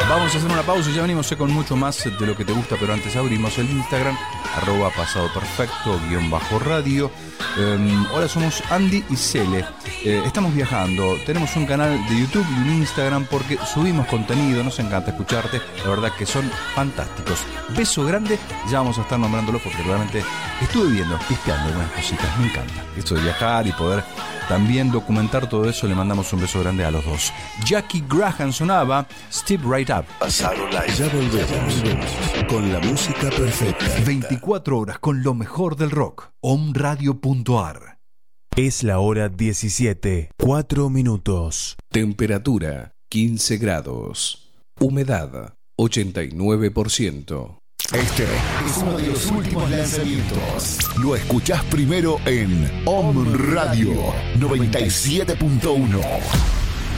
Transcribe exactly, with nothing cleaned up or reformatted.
Vamos a hacer una pausa y ya venimos con mucho más de lo que te gusta, pero antes abrimos el Instagram, arroba pasado perfecto, guión bajo radio. Eh, hola, somos Andy y Cele. Eh, estamos viajando, tenemos un canal de YouTube y un Instagram porque subimos contenido, nos encanta escucharte, la verdad que son fantásticos. Beso grande, ya vamos a estar nombrándolo porque realmente estuve viendo, pispeando algunas cositas, me encanta. Esto de viajar y poder también documentar todo eso, le mandamos un beso grande a los dos. Jackie Graham sonaba Step Right Up. Pasado Live. Ya volvemos con la música perfecta. veinticuatro horas con lo mejor del rock. omradio punto ar. Es la hora diecisiete, cuatro minutos. Temperatura quince grados. Humedad ochenta y nueve por ciento. Este es uno de los últimos lanzamientos. Lo escuchás primero en Om Radio noventa y siete punto uno.